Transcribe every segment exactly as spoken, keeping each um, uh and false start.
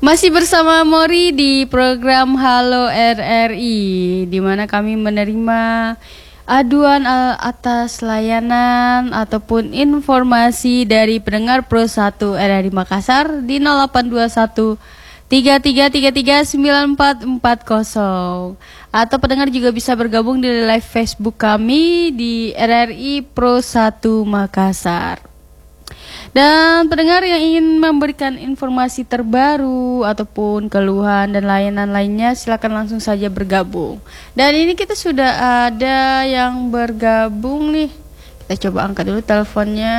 Masih bersama Mori di program Halo R R I, di mana kami menerima aduan atas layanan ataupun informasi dari pendengar Pro satu R R I Makassar di nol delapan dua satu tiga tiga tiga tiga sembilan empat empat nol, atau pendengar juga bisa bergabung di live Facebook kami di R R I Pro satu Makassar. Dan pendengar yang ingin memberikan informasi terbaru ataupun keluhan dan layanan lainnya, silakan langsung saja bergabung. Dan ini kita sudah ada yang bergabung nih. Kita coba angkat dulu teleponnya.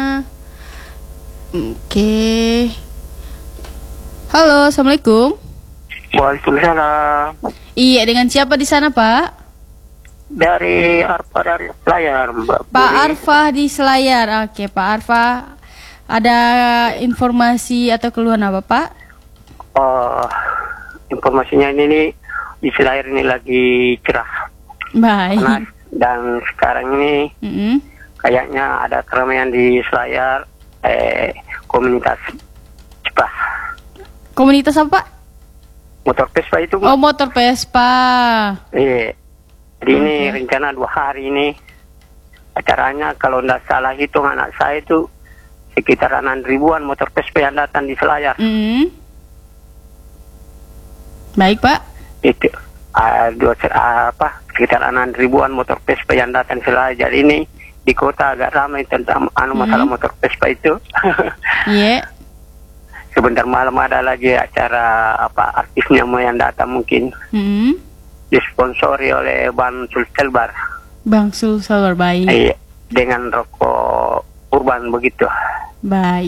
Oke. Halo, assalamualaikum. Waalaikumsalam. Iya, dengan siapa di sana, Pak? Dari Arfa dari Selayar, Mbak. Pak Arfa di Selayar. Oke, Pak Arfa. Ada informasi atau keluhan apa, Pak? Oh, informasinya ini nih, di Selayar ini lagi cerah. Baik. Panas. Dan sekarang ini Mm-hmm. kayaknya ada keramaian di Selayar, eh, komunitas Cepah. Komunitas apa, Pak? Motor Vespa itu, Mbak. Oh, motor Vespa. Iya. Jadi ini Oke. rencana dua hari ini acaranya, kalau tidak salah hitung anak saya itu sekitar enam ribuan motor Vespa yang datang di Selayar. Mm. Baik, Pak. Itu uh, dua uh, apa sekitar enam ribuan motor Vespa yang datang di Selayar. Jadi ini di kota agak ramai tentang anu masalah Mm. motor Vespa itu. Iya. Yeah. Sebentar malam ada lagi acara apa artisnya mau yang datang, mungkin Mm. disponsori oleh Bang Sulselbar. Bang Sulselbar, baik. Iya, dengan rokok urban begitu. Baik.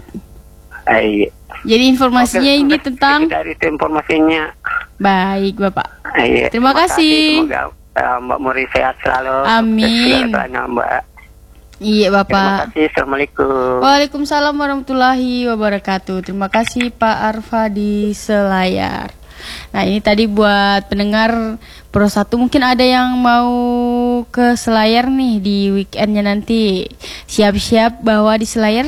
Iya. Jadi informasinya Oke, ini oke. tentang Dari itu informasinya. baik, Bapak. Iya. Terima kasih. Semoga uh, Mbak Muri sehat selalu. Amin. Segala-galanya, Mbak. Iya, Terima Bapak. kasih. Assalamualaikum. Waalaikumsalam warahmatullahi wabarakatuh. Terima kasih Pak Arfa di Selayar. Nah, ini tadi buat pendengar Pro satu, mungkin ada yang mau ke Selayar nih di weekendnya nanti. Siap-siap bahwa di Selayar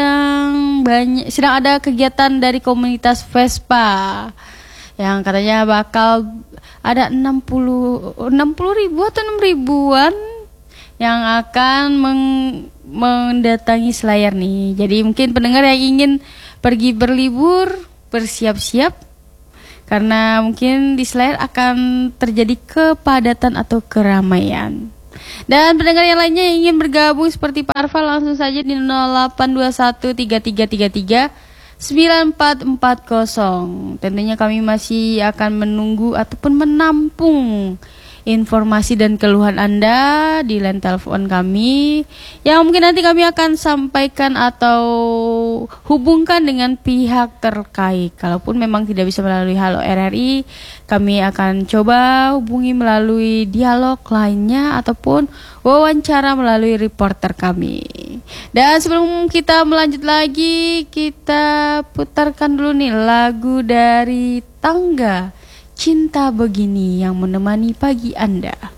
sedang banyak sedang ada kegiatan dari komunitas Vespa yang katanya bakal ada enam puluh ribu atau enam ribuan yang akan meng- mendatangi Selayar nih. Jadi mungkin pendengar yang ingin pergi berlibur, bersiap-siap, karena mungkin di Selayar akan terjadi kepadatan atau keramaian. Dan pendengar yang lainnya yang ingin bergabung seperti Pak Arfa, langsung saja di nol delapan dua satu tiga tiga tiga tiga sembilan empat empat nol. Tentunya kami masih akan menunggu ataupun menampung informasi dan keluhan Anda di line telepon kami, yang mungkin nanti kami akan sampaikan atau hubungkan dengan pihak terkait. Kalaupun memang tidak bisa melalui Halo R R I, kami akan coba hubungi melalui dialog lainnya ataupun wawancara melalui reporter kami. Dan sebelum kita melanjut lagi, kita putarkan dulu nih lagu dari Tangga Cinta Begini yang menemani pagi Anda.